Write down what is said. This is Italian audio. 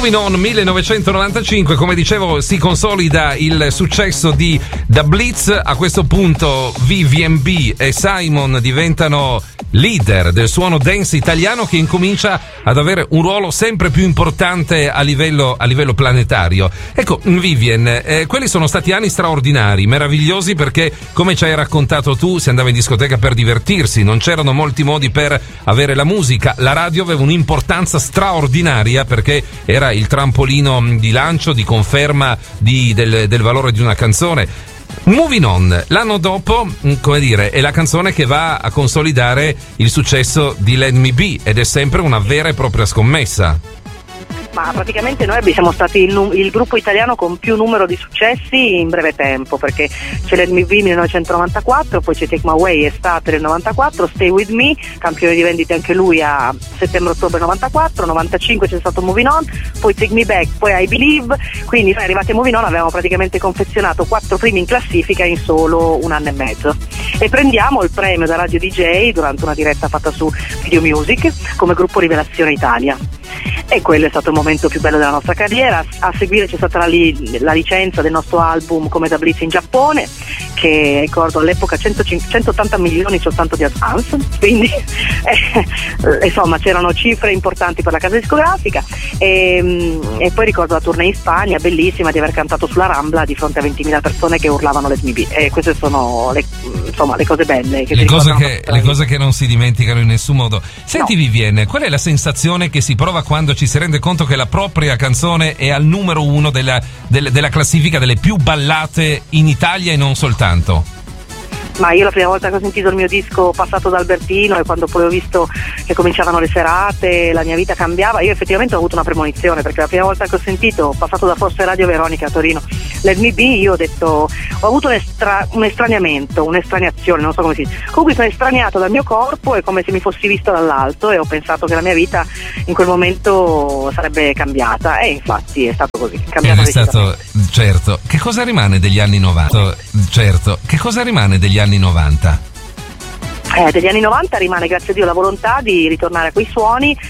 Moving On 1995, come dicevo, si consolida il successo di The Blitz. A questo punto Vivian B e Simon diventano leader del suono dance italiano, che incomincia ad avere un ruolo sempre più importante a livello planetario. Ecco, Vivian, quelli sono stati anni straordinari, meravigliosi, perché come ci hai raccontato tu, si andava in discoteca per divertirsi, non c'erano molti modi per avere la musica, la radio aveva un'importanza straordinaria perché era il trampolino di lancio, di conferma del valore di una canzone. Moving On, l'anno dopo, come dire, è la canzone che va a consolidare il successo di Let Me Be, ed è sempre una vera e propria scommessa. Ma praticamente noi siamo stati il gruppo italiano con più numero di successi in breve tempo, perché c'è Let Me Be 1994, poi c'è Take My Way estate del 94, Stay With Me, campione di vendite anche lui a settembre-ottobre 94, 95 c'è stato Moving On, poi Take Me Back, poi I Believe. Quindi noi arrivati a Moving On avevamo praticamente confezionato 4 primi in classifica in solo un anno e mezzo, e prendiamo il premio da Radio DJ durante una diretta fatta su Video Music come gruppo Rivelazione Italia. E quello è stato il momento più bello della nostra carriera. A seguire c'è stata la licenza del nostro album come The Blitz in Giappone, che ricordo all'epoca 180 milioni soltanto di advance, quindi insomma c'erano cifre importanti per la casa discografica, e poi ricordo la tournée in Spagna bellissima, di aver cantato sulla Rambla di fronte a 20.000 persone che urlavano Let Me Be, e queste sono le cose belle che le cose che non si dimenticano in nessun modo. Senti, no. Vivian, qual è la sensazione che si prova quando ci si rende conto che la propria canzone è al numero 1 della classifica delle più ballate in Italia e non soltanto? Ma io la prima volta che ho sentito il mio disco Passato da Albertino, e quando poi ho visto che cominciavano le serate, la mia vita cambiava, io effettivamente ho avuto una premonizione, perché la prima volta che ho sentito Passato da Forse Radio Veronica a Torino Let Me Be, io ho detto, ho avuto un estraniamento, un'estraniazione, non so come si dice, comunque sono estraniato dal mio corpo, è come se mi fossi visto dall'alto, e ho pensato che la mia vita in quel momento sarebbe cambiata, e infatti è stato così, cambiato. È stato, certo. Che cosa rimane degli anni 90? Certo. Che cosa rimane degli anni 90? Degli anni 90 rimane, grazie a Dio, la volontà di ritornare a quei suoni